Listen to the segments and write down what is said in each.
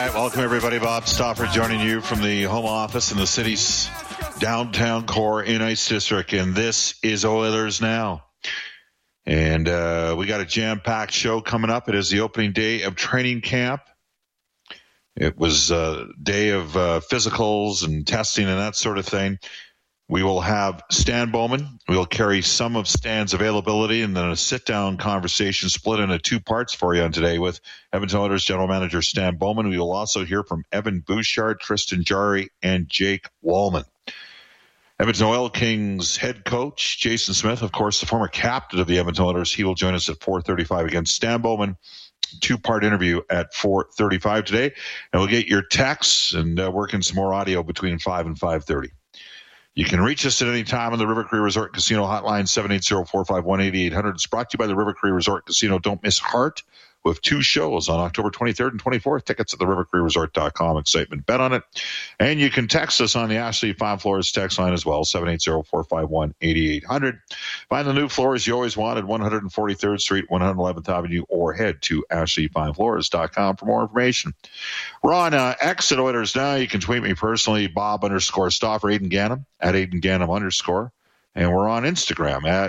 right, welcome everybody. Bob Stauffer joining you from the home office in the city's downtown core in Ice District, and this is Oilers Now. And we got a jam-packed show coming up. It is the opening day of training camp. It was a day of physicals and testing and that sort of thing. We will have Stan Bowman. We'll carry some of Stan's availability and then a sit-down conversation split into two parts for you on today with Edmonton Oilers General Manager Stan Bowman. We will also hear from Evan Bouchard, Tristan Jarry, and Jake Wallman. Edmonton Oil Kings head coach Jason Smith, of course, the former captain of the Edmonton Oilers. He will join us at 4:35 against Stan Bowman. Two-part interview at 4:35 today. And we'll get your texts and work in some more audio between 5 and 5:30. You can reach us at any time on the River Cree Resort Casino hotline, 780-451-8800. It's brought to you by the River Cree Resort Casino. Don't miss Heart with two shows on October 23rd and 24th. Tickets at therivercreeresort.com. Excitement. Bet on it. And you can text us on the Ashley Fine Floors text line as well, 780-451-8800. Find the new floors you always wanted, 143rd Street, 111th Avenue, or head to ashleyfinefloors.com for more information. We're on X at Oilers Now. You can tweet me personally, Bob_Stauffer, Aidan Gannam, at Aidan Gannam_. And we're on Instagram at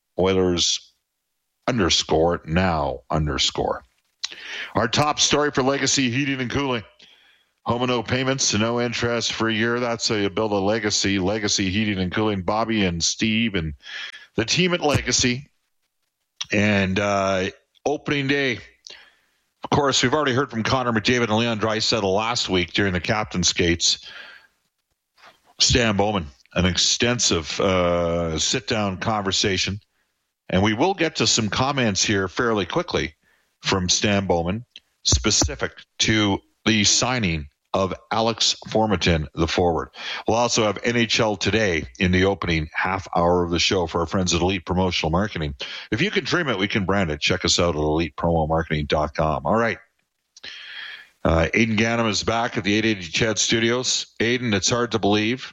Oilers_Now_. Our top story for Legacy Heating and Cooling. Home and no payments and no interest for a year. That's how you build a legacy. Legacy Heating and Cooling. Bobby and Steve and the team at Legacy. And opening day. Of course, we've already heard from Connor McDavid and Leon Draisaitl last week during the captain's skates. Stan Bowman, an extensive sit-down conversation. And we will get to some comments here fairly quickly from Stan Bowman, specific to the signing of Alex Formenton, the forward. We'll also have NHL Today in the opening half hour of the show for our friends at Elite Promotional Marketing. If you can dream it, we can brand it. Check us out at elitepromomarketing.com. All right. Aidan Gannam is back at the 880 CHED Studios. Aidan, it's hard to believe.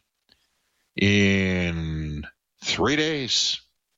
In 3 days,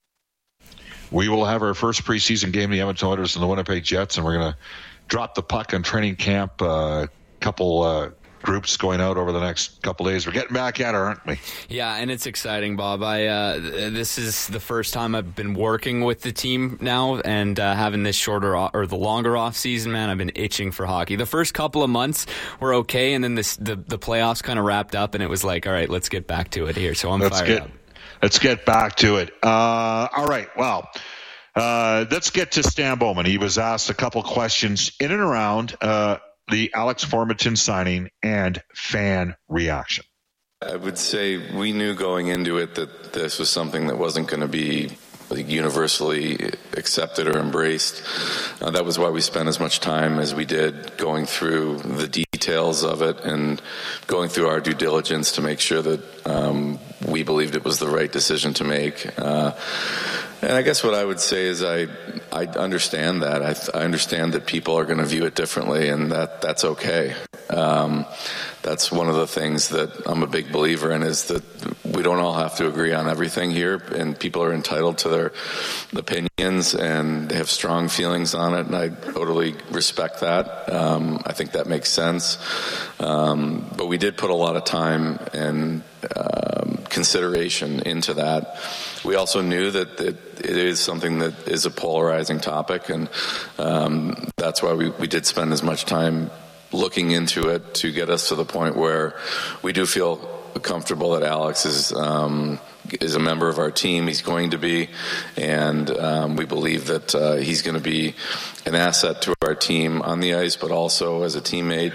we will have our first preseason game, the Edmonton Oilers and the Winnipeg Jets, and we're going to drop the puck on training camp. Couple groups going out over the next couple days. We're getting back at it, aren't we? Yeah, and it's exciting, Bob. This is the first time I've been working with the team now, and having this shorter or the longer off season, man, I've been itching for hockey. The first couple of months were okay, and then the playoffs kind of wrapped up, and it was like, all right, let's get back to it here. So I'm fired up. Let's get back to it. All right, well, let's get to Stan Bowman. He was asked a couple questions in and around the Alex Formenton signing and fan reaction. I would say we knew going into it that this was something that wasn't going to be universally accepted or embraced. That was why we spent as much time as we did going through the details of it and going through our due diligence to make sure that we believed it was the right decision to make. And I guess what I would say is I understand that. I understand that people are going to view it differently, and that's okay. That's one of the things that I'm a big believer in, is that we don't all have to agree on everything here, and people are entitled to their opinions, and they have strong feelings on it, and I totally respect that. I think that makes sense. But we did put a lot of time and consideration into that. We also knew that it is something that is a polarizing topic, and that's why we did spend as much time looking into it to get us to the point where we do feel comfortable that Alex is a member of our team. He's going to be, and we believe that he's going to be an asset to our team on the ice, but also as a teammate.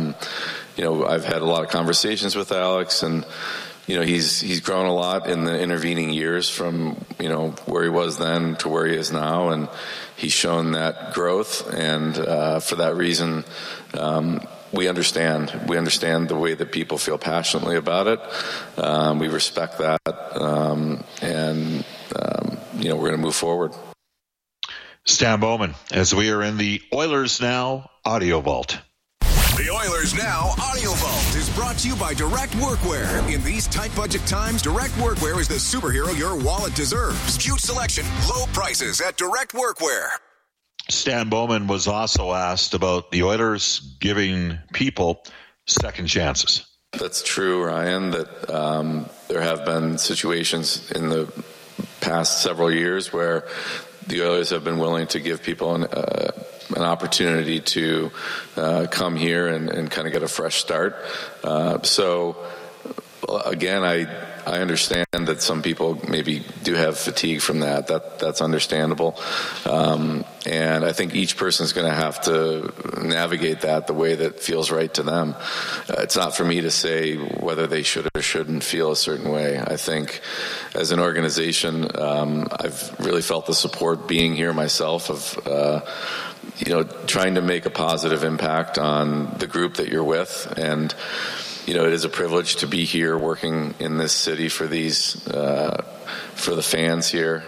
I've had a lot of conversations with Alex, and he's grown a lot in the intervening years from where he was then to where he is now, and he's shown that growth, and for that reason we understand the way that people feel passionately about it. We respect that, and we're going to move forward. Stan Bowman, as we are in the Oilers Now audio vault. The Oilers Now Audio Vault is brought to you by Direct Workwear. In these tight budget times, Direct Workwear is the superhero your wallet deserves. Huge selection, low prices at Direct Workwear. Stan Bowman was also asked about the Oilers giving people second chances. That's true, Ryan, that there have been situations in the past several years where the Oilers have been willing to give people an opportunity to come here and kind of get a fresh start. So, again, I understand that some people maybe do have fatigue from that. That's understandable. And I think each person is going to have to navigate that the way that feels right to them. It's not for me to say whether they should or shouldn't feel a certain way. I think as an organization, I've really felt the support being here myself of trying to make a positive impact on the group that you're with. And it is a privilege to be here working in this city for the fans here.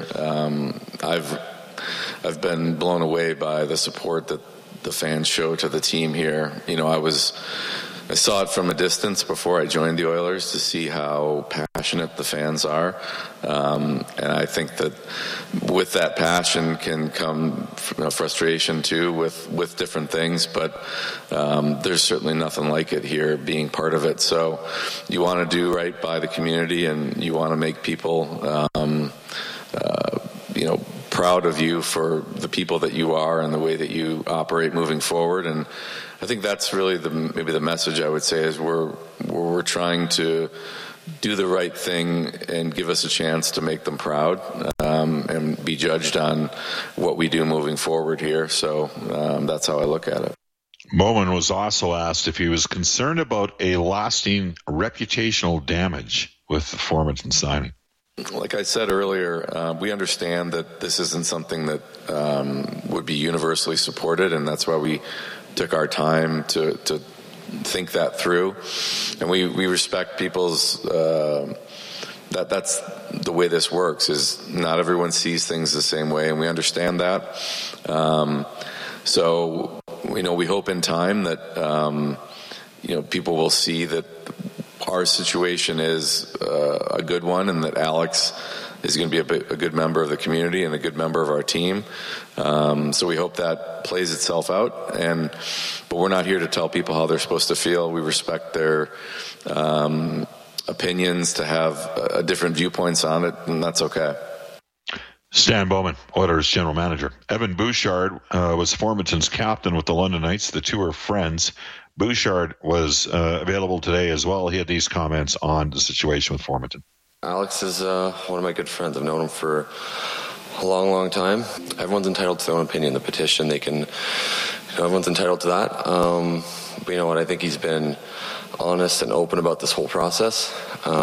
I've been blown away by the support that the fans show to the team here. I saw it from a distance before I joined the Oilers to see how passionate the fans are. And I think that with that passion can come frustration too with different things, but there's certainly nothing like it here, being part of it. So you want to do right by the community, and you want to make people proud of you for the people that you are and the way that you operate moving forward. And I think that's really maybe the message I would say is we're trying to do the right thing and give us a chance to make them proud and be judged on what we do moving forward here. So that's how I look at it. Bowman was also asked if he was concerned about a lasting reputational damage with the Formenton signing. Like I said earlier, we understand that this isn't something that would be universally supported, and that's why we took our time to think that through. And we respect people's that's the way this works, is not everyone sees things the same way, and we understand that. So we hope in time that people will see that our situation is a good one, and that Alex is going to be a good member of the community and a good member of our team. So we hope that plays itself out. But we're not here to tell people how they're supposed to feel. We respect their opinions, to have different viewpoints on it, and that's okay. Stan Bowman, Oilers general manager. Evan Bouchard was Formenton's captain with the London Knights. The two are friends. Bouchard was available today as well. He had these comments on the situation with Formenton. Alex is one of my good friends. I've known him for a long, long time. Everyone's entitled to their own opinion. The petition, everyone's entitled to that. But you know what? I think he's been honest and open about this whole process.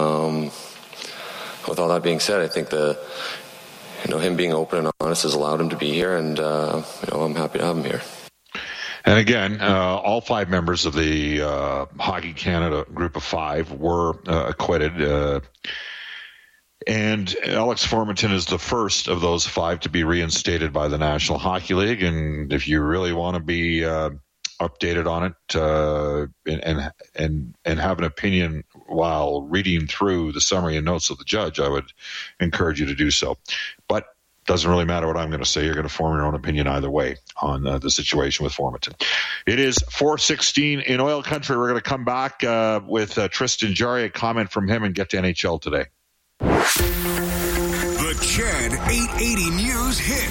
With all that being said, I think him being open and honest has allowed him to be here, and I'm happy to have him here. And again, all five members of the Hockey Canada group of five were acquitted. And Alex Formenton is the first of those five to be reinstated by the National Hockey League. And if you really want to be updated on it and have an opinion while reading through the summary and notes of the judge, I would encourage you to do so. But doesn't really matter what I'm going to say. You're going to form your own opinion either way on the situation with Formenton. It is 4:16 in Oil Country. We're going to come back with Tristan Jarry, a comment from him, and get to NHL today. The CHED 880 News Hit.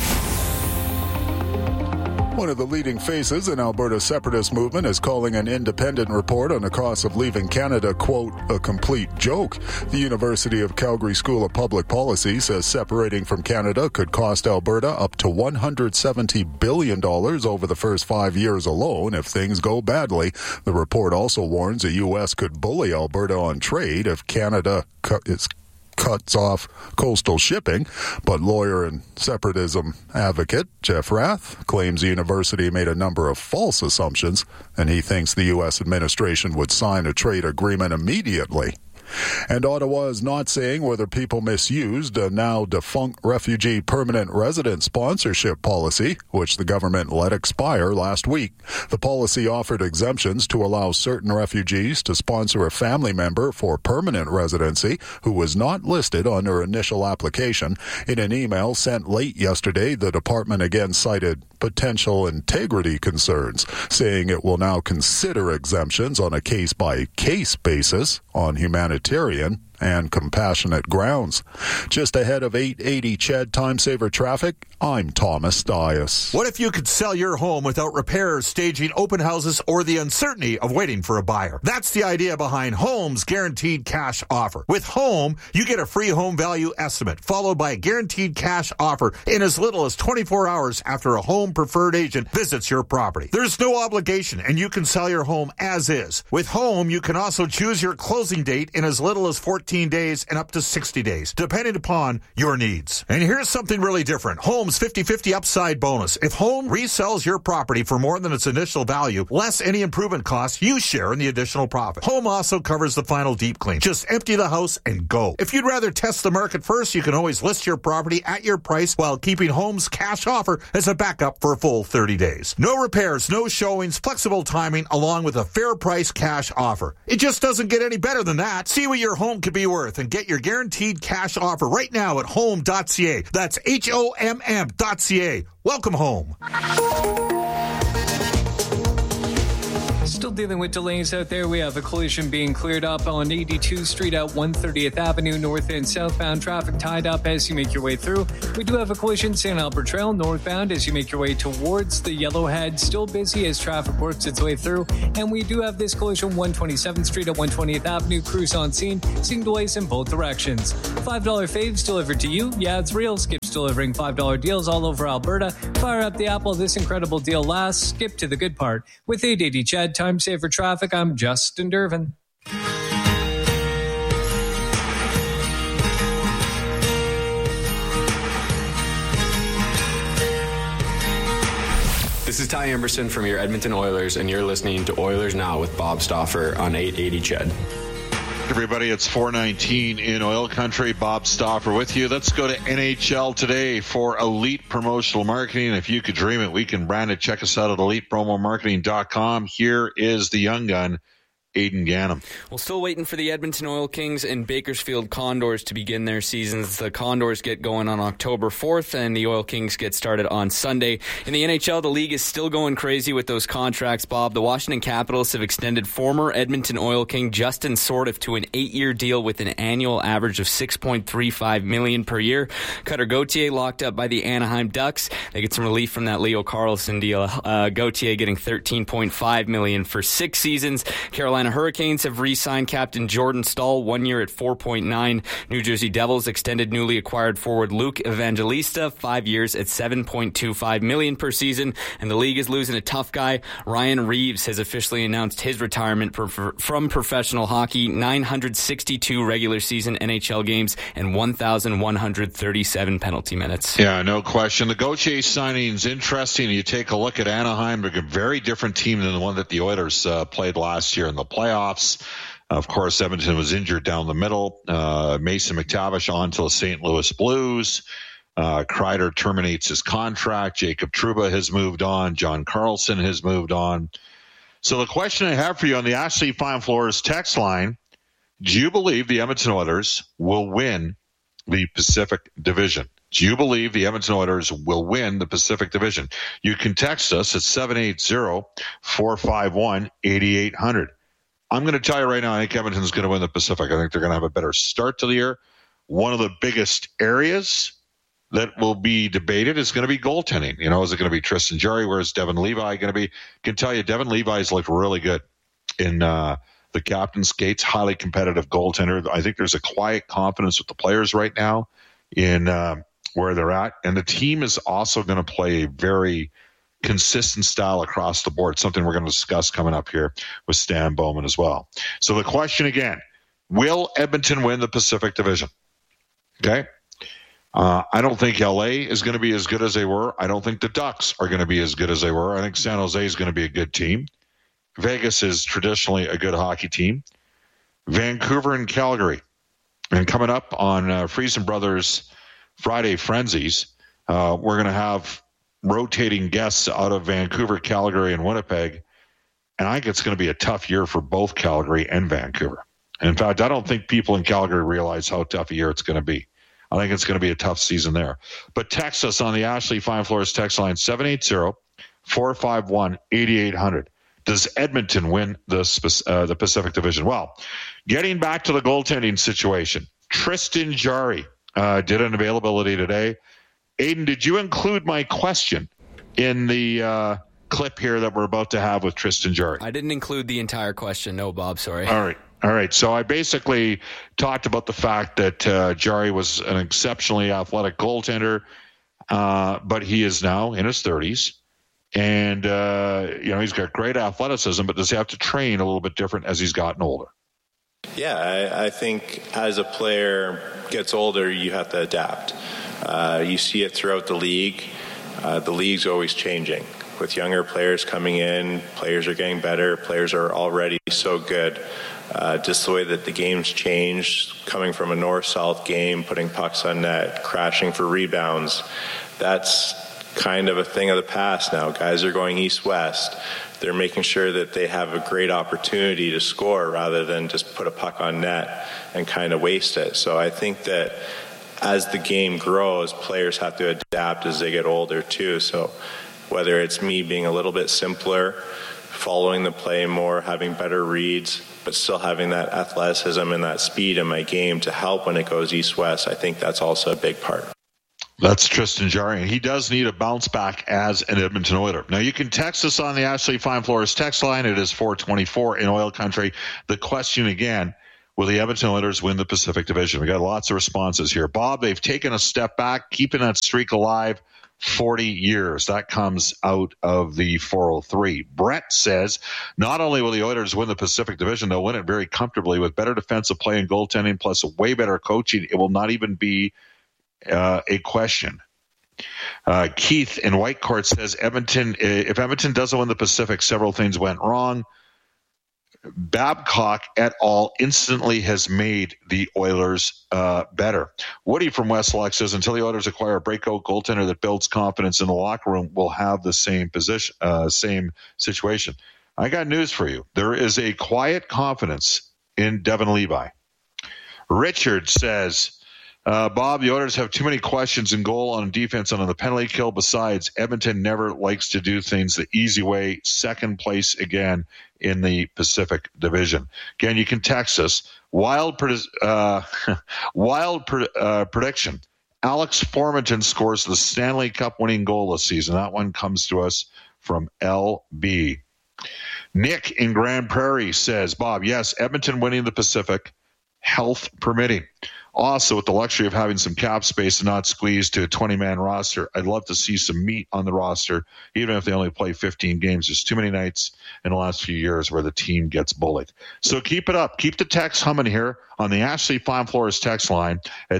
One of the leading faces in Alberta's separatist movement is calling an independent report on the cost of leaving Canada, quote, a complete joke. The University of Calgary School of Public Policy says separating from Canada could cost Alberta up to $170 billion over the first 5 years alone if things go badly. The report also warns the U.S. could bully Alberta on trade if Canada cuts off coastal shipping, but lawyer and separatism advocate Jeff Rath claims the university made a number of false assumptions, and he thinks the U.S. administration would sign a trade agreement immediately. And Ottawa is not saying whether people misused a now defunct refugee permanent resident sponsorship policy, which the government let expire last week. The policy offered exemptions to allow certain refugees to sponsor a family member for permanent residency who was not listed on their initial application. In an email sent late yesterday, the department again cited potential integrity concerns, saying it will now consider exemptions on a case-by-case basis on humanitarian and compassionate grounds. Just ahead of 880 CHED Time Saver Traffic, I'm Thomas Dias. What if you could sell your home without repairs, staging, open houses, or the uncertainty of waiting for a buyer? That's the idea behind Home's Guaranteed Cash Offer. With Home, you get a free home value estimate, followed by a guaranteed cash offer in as little as 24 hours after a home preferred agent visits your property. There's no obligation, and you can sell your home as is. With Home, you can also choose your closing date in as little as 14 days and up to 60 days, depending upon your needs. And here's something really different. Home's 50-50 upside bonus. If Home resells your property for more than its initial value, less any improvement costs, you share in the additional profit. Home also covers the final deep clean. Just empty the house and go. If you'd rather test the market first, you can always list your property at your price while keeping Home's cash offer as a backup for a full 30 days. No repairs, no showings, flexible timing, along with a fair price cash offer. It just doesn't get any better than that. See what your home could be worth and get your guaranteed cash offer right now at home.ca. That's HOMM.ca. Welcome home. Still dealing with delays out there. We have a collision being cleared up on 82 Street at 130th Avenue, north and southbound traffic tied up as you make your way through. We do have a collision St. Albert Trail northbound as you make your way towards the Yellowhead. Still busy as traffic works its way through. And we do have this collision 127th Street at 120th Avenue. Crews on scene, seeing delays in both directions. $5 faves delivered to you. Yeah, it's real. Skip's delivering $5 deals all over Alberta. Fire up the app while this incredible deal lasts. Skip to the good part. With 880 CHED Time Saver Traffic, I'm Justin Dervin. This is Ty Emberson from your Edmonton Oilers, and you're listening to Oilers Now with Bob Stauffer on 880 CHED. Everybody, it's 4:19 in Oil Country. Bob Stauffer with you. Let's go to NHL Today for Elite Promotional Marketing. If you could dream it, we can brand it. Check us out at elitepromomarketing.com. Here is the young gun, Aidan Gannam. Well, still waiting for the Edmonton Oil Kings and Bakersfield Condors to begin their seasons. The Condors get going on October 4th, and the Oil Kings get started on Sunday. In the NHL, the league is still going crazy with those contracts, Bob. The Washington Capitals have extended former Edmonton Oil King Justin Sordiff to an 8-year deal with an annual average of $6.35 million per year. Cutter Gauthier locked up by the Anaheim Ducks. They get some relief from that Leo Carlson deal. Gauthier getting $13.5 million for 6 seasons. Carolina Hurricanes have re-signed captain Jordan Staal 1 year at $4.9. New Jersey Devils extended newly acquired forward Luke Evangelista 5 years at $7.25 million per season. And the league is losing a tough guy. Ryan Reeves has officially announced his retirement from professional hockey. 962 regular season NHL games and 1,137 penalty minutes. Yeah, no question. The Gauthier signing's interesting. You take a look at Anaheim, they're a very different team than the one that the Oilers played last year in the playoffs. Of course, Edmonton was injured down the middle. Mason McTavish on to the St. Louis Blues. Kreider terminates his contract. Jacob Trouba has moved on. John Carlson has moved on. So the question I have for you on the Ashley Fine Floors text line, do you believe the Edmonton Oilers will win the Pacific Division? Do you believe the Edmonton Oilers will win the Pacific Division? You can text us at 780-451-8800. I'm going to tell you right now, I think Edmonton's going to win the Pacific. I think they're going to have a better start to the year. One of the biggest areas that will be debated is going to be goaltending. You know, is it going to be Tristan Jarry? Where's Devin Levi going to be? I can tell you, Devin Levi's looked really good in the captain's skates. Highly competitive goaltender. I think there's a quiet confidence with the players right now in where they're at. And the team is also going to play a very consistent style across the board, something we're going to discuss coming up here with Stan Bowman as well. So the question again, will Edmonton win the Pacific Division? Okay. I don't think LA is going to be as good as they were. I don't think the Ducks are going to be as good as they were. I think San Jose is going to be a good team. Vegas is traditionally a good hockey team. Vancouver and Calgary. And coming up on Friesen Brothers Friday Frenzies, we're going to have rotating guests out of Vancouver, Calgary, and Winnipeg. And I think it's going to be a tough year for both Calgary and Vancouver. And in fact, I don't think people in Calgary realize how tough a year it's going to be. I think it's going to be a tough season there. But text us on the Ashley Fine Floors text line 780-451-8800. Does Edmonton win the Pacific Division? Well, getting back to the goaltending situation, Tristan Jarry did an availability today. Aiden, did you include my question in the clip here that we're about to have with Tristan Jarry? I didn't include the entire question. No, Bob, sorry. All right. So I basically talked about the fact that Jarry was an exceptionally athletic goaltender, but he is now in his 30s. And, he's got great athleticism, but does he have to train a little bit different as he's gotten older? Yeah, I think as a player gets older, you have to adapt. You see it throughout the league. The league's always changing. With younger players coming in, players are getting better. Players are already so good. Just the way that the game's changed, coming from a north-south game, putting pucks on net, crashing for rebounds, that's kind of a thing of the past now. Guys are going east-west. They're making sure that they have a great opportunity to score rather than just put a puck on net and kind of waste it. So I think that as the game grows, players have to adapt as they get older too. So whether it's me being a little bit simpler, following the play more, having better reads, but still having that athleticism and that speed in my game to help when it goes east-west, I think that's also a big part. That's Tristan Jarry, and he does need a bounce back as an Edmonton Oiler. Now, you can text us on the Ashley Fine Floors text line. It is 424 in Oil Country. The question again, will the Edmonton Oilers win the Pacific Division? We got lots of responses here. Bob, they've taken a step back, keeping that streak alive 40 years. That comes out of the 403. Brett says, not only will the Oilers win the Pacific Division, they'll win it very comfortably with better defensive play and goaltending, plus way better coaching. It will not even be a question. Keith in Whitecourt says, if Edmonton doesn't win the Pacific, several things went wrong. Babcock et al. Instantly has made the Oilers better. Woody from West Loch says, until the Oilers acquire a breakout goaltender that builds confidence in the locker room, we'll have the same situation. I got news for you. There is a quiet confidence in Devin Levi. Richard says, Bob, the Oilers have too many questions in goal, on defense, and on the penalty kill. Besides, Edmonton never likes to do things the easy way. Second place again in the Pacific Division. Again, you can text us. Wild prediction. Alex Formenton scores the Stanley Cup winning goal this season. That one comes to us from LB. Nick in Grand Prairie says, Bob, yes, Edmonton winning the Pacific, health permitting. Also, with the luxury of having some cap space and not squeezed to a 20-man roster, I'd love to see some meat on the roster, even if they only play 15 games. There's too many nights in the last few years where the team gets bullied. So keep it up. Keep the text humming here on the Ashley Fine Floors text line at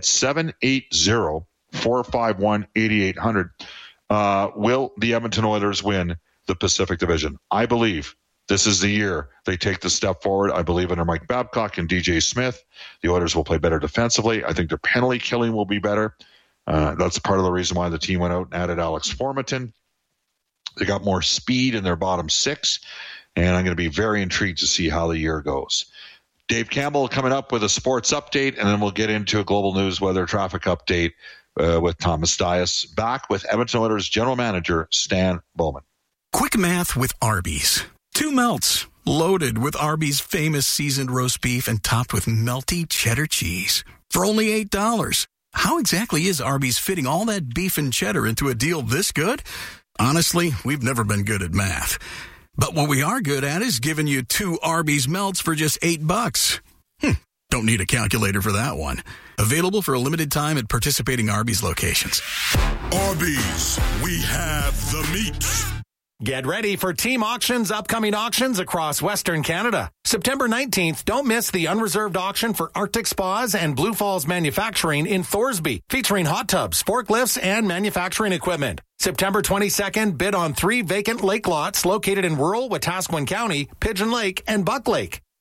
780-451-8800. Will the Edmonton Oilers win the Pacific Division? I believe this is the year they take the step forward. I believe under Mike Babcock and DJ Smith, the Oilers will play better defensively. I think their penalty killing will be better. That's part of the reason why the team went out and added Alex Formenton. They got more speed in their bottom six, and I'm going to be very intrigued to see how the year goes. Dave Campbell coming up with a sports update, and then we'll get into a global news weather traffic update with Thomas Dias. Back with Edmonton Oilers General Manager Stan Bowman. Quick math with Arby's. 2 melts, loaded with Arby's famous seasoned roast beef and topped with melty cheddar cheese. For only $8. How exactly is Arby's fitting all that beef and cheddar into a deal this good? Honestly, we've never been good at math. But what we are good at is giving you 2 Arby's melts for just $8. Don't need a calculator for that one. Available for a limited time at participating Arby's locations. Arby's, we have the meat. Get ready for Team Auction's upcoming auctions across Western Canada. September 19th, don't miss the unreserved auction for Arctic Spas and Blue Falls Manufacturing in Thorsby, featuring hot tubs, forklifts, and manufacturing equipment. September 22nd, bid on 3 vacant lake lots located in rural Wetaskiwin County, Pigeon Lake, and Buck Lake.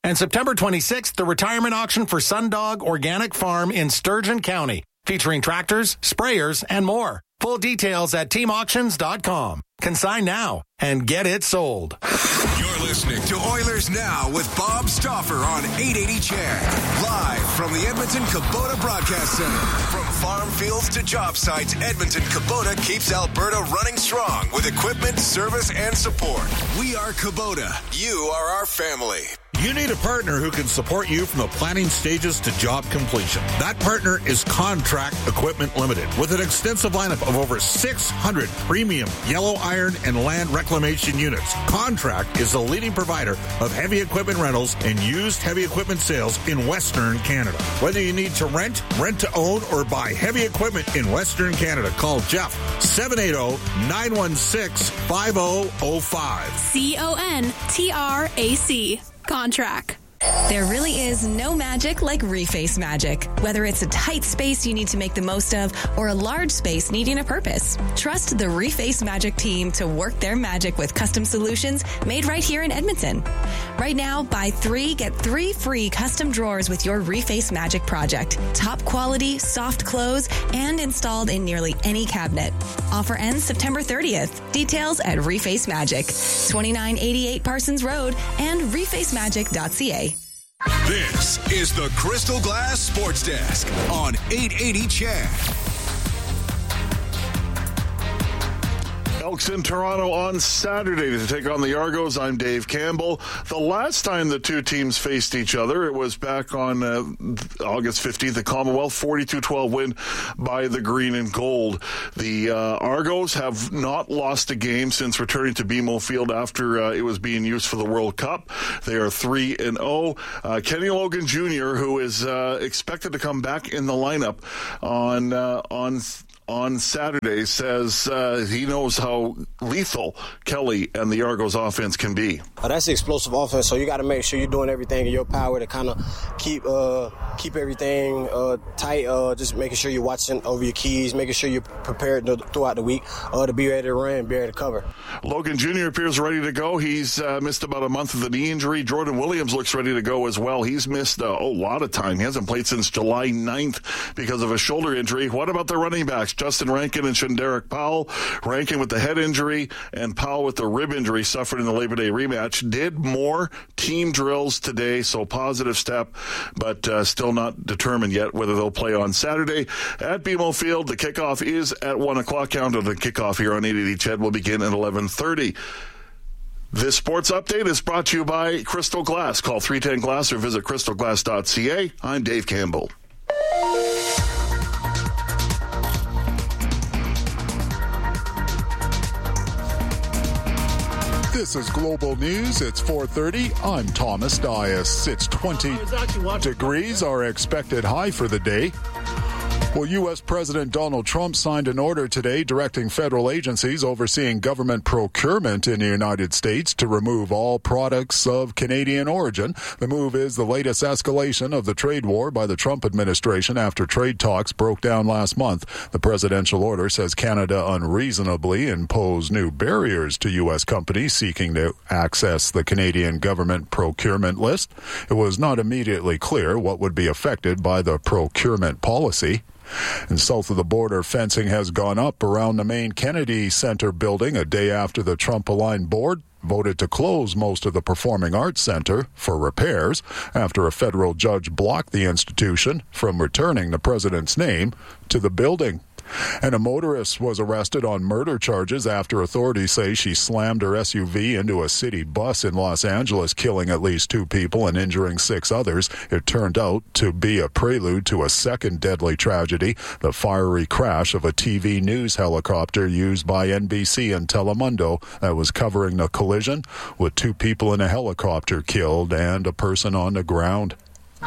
And September 26th, the retirement auction for Sundog Organic Farm in Sturgeon County, featuring tractors, sprayers, and more. Full details at teamauctions.com. Consign now and get it sold. You're listening to Oilers Now with Bob Stauffer on 880 CHED. Live from the Edmonton Kubota Broadcast Center. From farm fields to job sites, Edmonton Kubota keeps Alberta running strong with equipment, service, and support. We are Kubota. You are our family. You need a partner who can support you from the planning stages to job completion. That partner is Contract Equipment Limited, with an extensive lineup of over 600 premium yellow iron and land reclamation units. Contract is the leading provider of heavy equipment rentals and used heavy equipment sales in Western Canada. Whether you need to rent to own, or buy heavy equipment in Western Canada, call Jeff 780-916-5005. CONTRAC. Contract. There really is no magic like Reface Magic. Whether it's a tight space you need to make the most of or a large space needing a purpose, trust the Reface Magic team to work their magic with custom solutions made right here in Edmonton. Right now, buy 3, get 3 free custom drawers with your Reface Magic project. Top quality, soft close, and installed in nearly any cabinet. Offer ends September 30th. Details at Reface Magic, 2988 Parsons Road and refacemagic.ca. This is the Crystal Glass Sports Desk on 880 CHED. Elks in Toronto on Saturday to take on the Argos. I'm Dave Campbell. The last time the two teams faced each other, it was back on August 15th, the Commonwealth, 42-12 win by the Green and Gold. The Argos have not lost a game since returning to BMO Field after it was being used for the World Cup. They are 3-0. Kenny Logan Jr., who is expected to come back in the lineup on Saturday, says he knows how lethal Kelly and the Argos offense can be. That's explosive offense, so you got to make sure you're doing everything in your power to kind of keep everything tight, just making sure you're watching over your keys, making sure you're prepared throughout the week to be ready to run, be ready to cover. Logan Jr. appears ready to go. He's missed about a month of the knee injury. Jordan Williams looks ready to go as well. He's missed a lot of time. He hasn't played since July 9th because of a shoulder injury. What about the running backs? Justin Rankin and Shanderick Powell. Rankin with the head injury and Powell with the rib injury suffered in the Labor Day rematch. Did more team drills today, so positive step, but still not determined yet whether they'll play on Saturday at BMO Field. The kickoff is at 1 o'clock. Countdown to kickoff here on 880 CHED will begin at 11:30. This sports update is brought to you by Crystal Glass. Call 310-GLASS or visit crystalglass.ca. I'm Dave Campbell. This is Global News. It's 4:30. I'm Thomas Dias. It's 20 degrees, our expected high for the day. Well, U.S. President Donald Trump signed an order today directing federal agencies overseeing government procurement in the United States to remove all products of Canadian origin. The move is the latest escalation of the trade war by the Trump administration after trade talks broke down last month. The presidential order says Canada unreasonably imposed new barriers to U.S. companies seeking to access the Canadian government procurement list. It was not immediately clear what would be affected by the procurement policy. And south of the border, fencing has gone up around the main Kennedy Center building a day after the Trump-aligned board voted to close most of the Performing Arts Center for repairs after a federal judge blocked the institution from returning the president's name to the building. And a motorist was arrested on murder charges after authorities say she slammed her SUV into a city bus in Los Angeles, killing at least 2 people and injuring 6 others. It turned out to be a prelude to a second deadly tragedy, the fiery crash of a TV news helicopter used by NBC and Telemundo that was covering the collision, with 2 people in a helicopter killed and a person on the ground.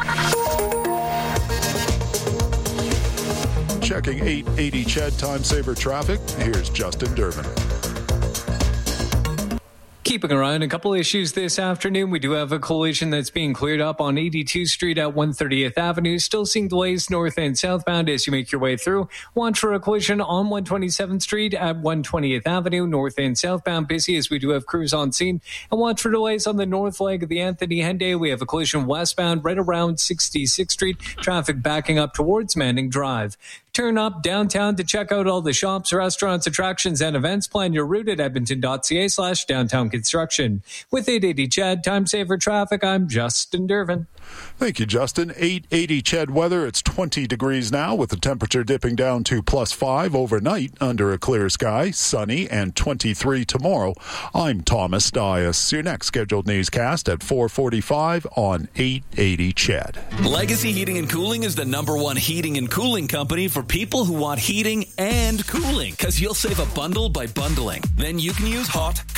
Checking 880 CHED time saver traffic. Here's Justin Durbin. Keeping around a couple issues this afternoon. We do have a collision that's being cleared up on 82 Street at 130th Avenue. Still seeing delays north and southbound as you make your way through. Watch for a collision on 127th Street at 120th Avenue, north and southbound. Busy as we do have crews on scene. And watch for delays on the north leg of the Anthony Henday. We have a collision westbound right around 66th Street. Traffic backing up towards Manning Drive. Turn up downtown to check out all the shops, restaurants, attractions, and events. Plan your route at edmonton.ca/downtown construction. With 880 CHED, time saver traffic, I'm Justin Dervin. Thank you, Justin. 880 CHED weather. It's 20 degrees now with the temperature dipping down to +5 overnight under a clear sky, sunny, and 23 tomorrow. I'm Thomas Dias. Your next scheduled newscast at 4:45 on 880 CHED. Legacy Heating and Cooling is the #1 heating and cooling company for people who want heating and cooling, because you'll save a bundle by bundling. Then you can use hot,